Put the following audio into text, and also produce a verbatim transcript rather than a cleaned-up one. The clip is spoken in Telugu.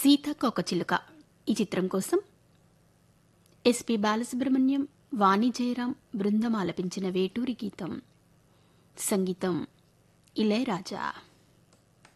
సీతాకోకచిలుక ఈ చిత్రం కోసం ఎస్పి బాలసుబ్రహ్మణ్యం, వాణి జయరాం బృందం ఆలపించిన వేటూరి గీతం. సంగీతం ఇళయరాజా.